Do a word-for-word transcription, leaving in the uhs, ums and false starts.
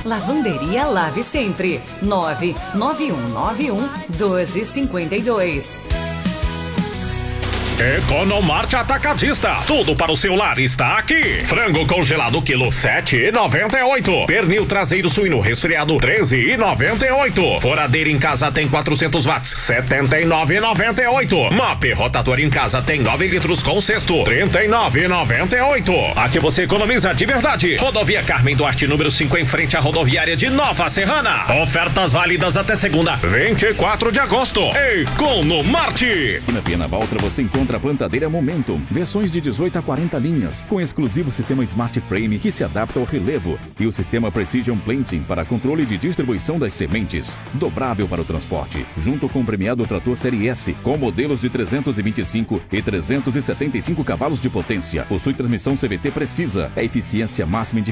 Lavanderia Lave Sempre. nove nove um nove um dois cinco dois. Economarte Atacadista. Tudo para o seu lar está aqui. Frango congelado quilo sete e noventa e oito. Pernil traseiro suíno resfriado treze e noventa e oito. Foradeira em casa tem quatrocentos watts setenta e nove e noventa e oito. Map rotador em casa tem nove litros com cesto trinta e nove e noventa e oito. Aqui você economiza de verdade. Rodovia Carmen Duarte número cinco em frente à rodoviária de Nova Serrana. Ofertas válidas até segunda, vinte e quatro de agosto. Economarte. Na Pena Valtra você encontra a plantadeira Momentum, versões de dezoito a quarenta linhas, com exclusivo sistema Smart Frame que se adapta ao relevo e o sistema Precision Planting para controle de distribuição das sementes, dobrável para o transporte, junto com o premiado trator Série S, com modelos de trezentos e vinte e cinco e trezentos e setenta e cinco cavalos de potência. Possui transmissão C V T precisa, é eficiência máxima em